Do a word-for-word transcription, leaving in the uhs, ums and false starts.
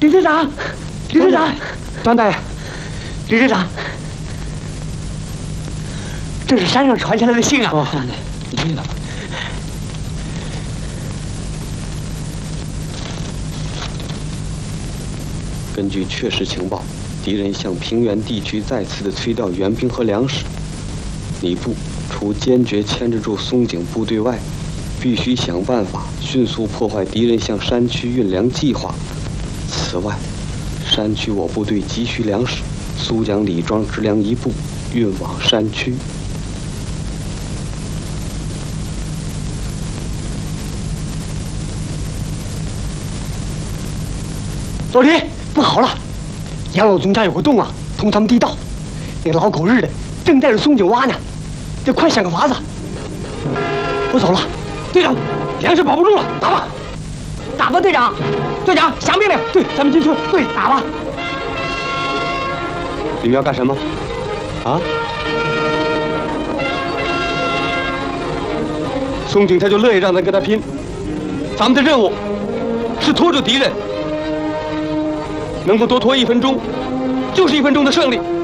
李队长，李队长， 张大爷， 李队长，这是山上传下来的信啊！ 哦，你听着吧。根据确实情报，敌人向平原地区再次的催调援兵和粮食。你部除坚决牵制住松井部队外，必须想办法迅速破坏敌人向山区运粮计划。此外，山区我部队急需粮食，苏将李庄支粮一部运往山区。 老李，不好了！杨老总家有个洞啊，通他们地道。那老狗日的正带着松井挖呢，得快想个法子。我走了，队长，粮食保不住了，打吧！打吧，队长！队长，响命令！对，咱们进村。对，打吧！ 你们要干什么？啊？松井他就乐意让咱跟他拼。咱们的任务是拖住敌人，能够多拖一分钟，就是一分钟的胜利。